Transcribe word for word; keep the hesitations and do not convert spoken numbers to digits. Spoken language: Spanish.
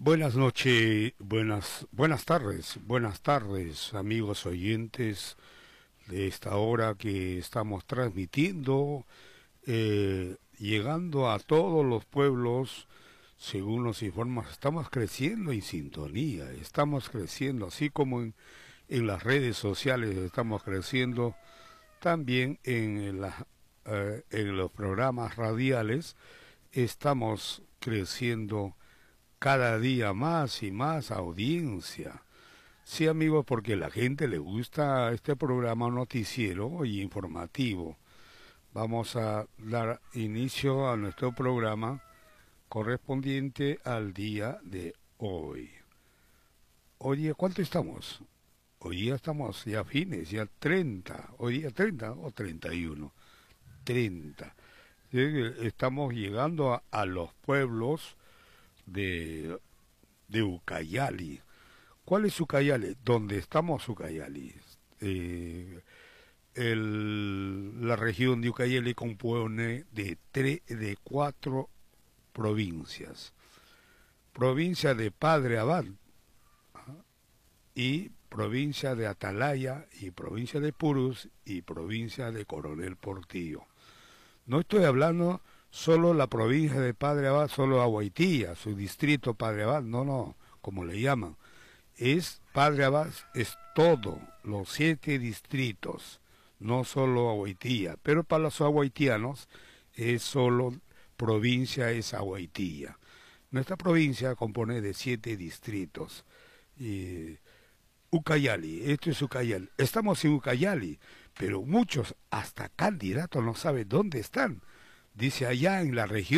Buenas noches, buenas, buenas tardes, buenas tardes, amigos oyentes de esta hora que estamos transmitiendo, eh, llegando a todos los pueblos, según nos informan, estamos creciendo en sintonía, estamos creciendo, así como en, en las redes sociales estamos creciendo, también en, la, eh, en los programas radiales estamos creciendo cada día más y más audiencia. Sí, amigos, porque a la gente le gusta este programa noticiero y informativo. Vamos a dar inicio a nuestro programa correspondiente al día de hoy. Oye, ¿cuánto estamos? Hoy día estamos ya fines, ya treinta. Hoy día treinta o treinta y uno. treinta. Estamos llegando a, a los pueblos de, de Ucayali. ¿Cuál es Ucayali? ¿Dónde estamos Ucayali? Eh, el, la región de Ucayali compone de, tre, de cuatro provincias. Provincia de Padre Abad, y provincia de Atalaya, y provincia de Purus, y provincia de Coronel Portillo. No estoy hablando solo la provincia de Padre Abad, solo Agüitía, su distrito Padre Abad, no, no, como le llaman. Es Padre Abad, es todo, los siete distritos, no solo Agüitía, pero para los agüitianos es solo provincia, es Agüitía. Nuestra provincia compone de siete distritos. Y Ucayali, esto es Ucayali. Estamos en Ucayali, pero muchos, hasta candidatos, no saben dónde están. Dice allá en la región